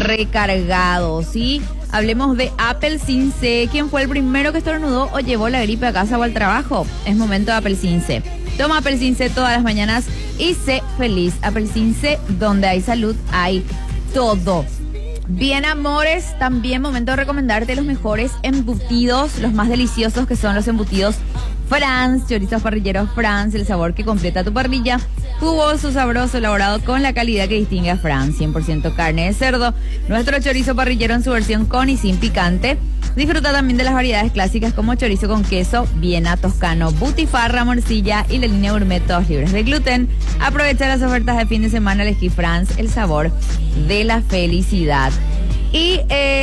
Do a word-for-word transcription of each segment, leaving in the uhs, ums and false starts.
recargado, ¿sí? Hablemos de Apelsin C. ¿Quién fue el primero que estornudó o llevó la gripe a casa o al trabajo? Es momento de Apelsin C. Toma Apelsin C todas las mañanas y sé feliz. Apelsin C, donde hay salud, hay todo. Bien, amores, también momento de recomendarte los mejores embutidos, los más deliciosos, que son los embutidos Franz, chorizos parrilleros Franz, el sabor que completa tu parrilla, jugoso, sabroso, elaborado con la calidad que distingue a Franz, cien por ciento carne de cerdo, nuestro chorizo parrillero en su versión con y sin picante. Disfruta también de las variedades clásicas como chorizo con queso, Viena, toscano, butifarra, morcilla y la línea gourmet, todos libres de gluten. Aprovecha las ofertas de fin de semana, elegí Franz, el sabor de la felicidad. Y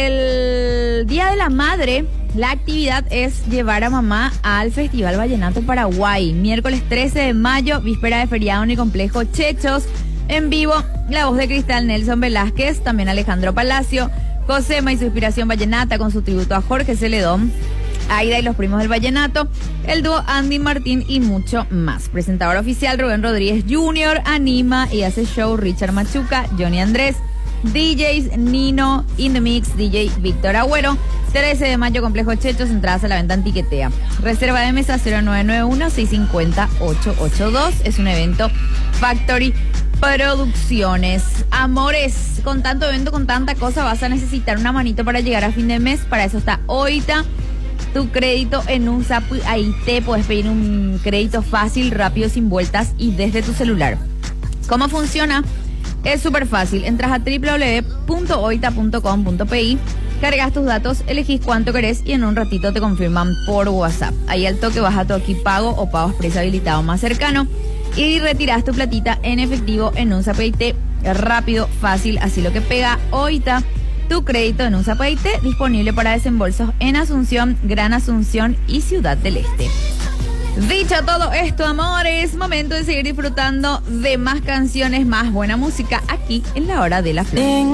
el Día de la Madre, la actividad es llevar a mamá al Festival Vallenato Paraguay. Miércoles trece de mayo, víspera de feriado en el complejo Chechos. En vivo, la voz de cristal Nelson Velázquez, también Alejandro Palacio, Josema y su inspiración vallenata con su tributo a Jorge Celedón, Aida y los primos del vallenato, el dúo Andy Martín y mucho más. Presentador oficial Rubén Rodríguez junior, anima y hace show Richard Machuca, Johnny Andrés, D Js Nino, In The Mix, D J Víctor Agüero. trece de mayo, complejo Chechos, entradas a la venta en Tiquetea. Reserva de mesa cero nueve nueve uno, seis cinco cero, ocho ocho dos. Es un evento Factory Producciones. Amores, con tanto evento, con tanta cosa, vas a necesitar una manito para llegar a fin de mes. Para eso está Oita, tu crédito en un zap. Ahí te puedes pedir un crédito fácil, rápido, sin vueltas y desde tu celular. ¿Cómo funciona? Es súper fácil. Entras a doble u doble u doble u punto oita punto com punto pi, cargas tus datos, elegís cuánto querés y en un ratito te confirman por WhatsApp. Ahí al toque vas a tu aquí pago o pago expreso habilitado más cercano y retirás tu platita en efectivo en un Zapeite. Rápido, fácil, así lo que pega. Oita, tu crédito en un Zapeite, disponible para desembolsos en Asunción, Gran Asunción y Ciudad del Este. Dicho todo esto, amores, momento de seguir disfrutando de más canciones, más buena música aquí en La Hora de la Flor.